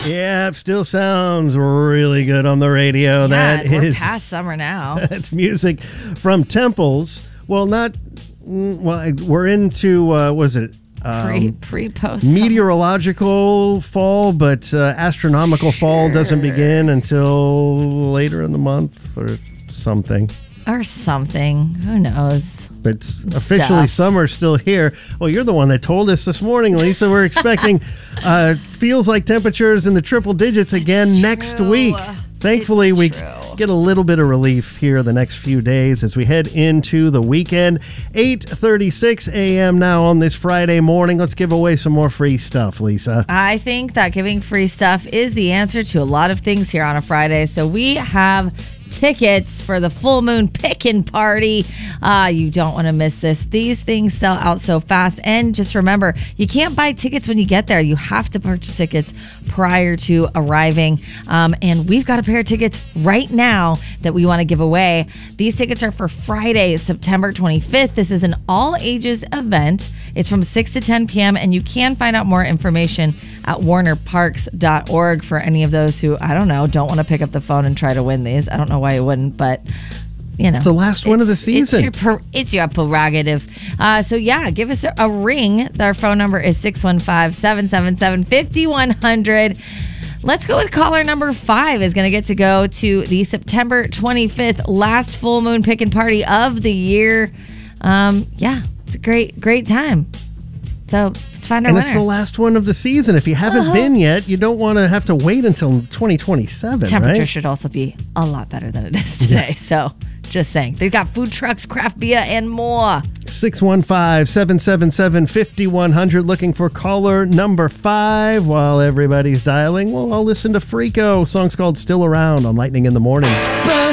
Yeah, it still sounds really good on the radio. Yeah, we're past summer now. That's music from Temples. Well, we're into, was it? Pre-post meteorological fall, but astronomical fall doesn't begin until later in the month or something. Who knows? But officially summer's still here. Well, you're the one that told us this morning, Lisa. We're expecting feels like temperatures in the triple digits again next week. Thankfully, we get a little bit of relief here the next few days as we head into the weekend. 8:36 a.m. now on this Friday morning. Let's give away some more free stuff, Lisa. I think that giving free stuff is the answer to a lot of things here on a Friday. So we have tickets for the Full Moon Pickin' Party. You don't want to miss this. These things sell out so fast. And just remember, you can't buy tickets when you get there. You have to purchase tickets prior to arriving. And we've got a pair of tickets right now that we want to give away. These tickets are for Friday, September 25th. This is an all-ages event. It's from 6 to 10 p.m. And you can find out more information at warnerparks.org for any of those who, I don't know, don't want to pick up the phone and try to win these. I don't know why you wouldn't, but you know. It's the last one of the season. It's your prerogative. So yeah, give us a ring. Our phone number is 615-777-5100. Let's go with caller number 5 is going to get to go to the September 25th last full moon pickin' party of the year. Yeah, it's a great time. So let's find our winner. And it's the last one of the season. If you haven't been yet, you don't want to have to wait until 2027, Temperature should also be a lot better than it is today. Yeah. So just saying. They've got food trucks, craft beer, and more. 615-777-5100. Looking for caller number 5 while everybody's dialing. Well, I'll listen to Freako. Song's called Still Around on Lightning in the Morning.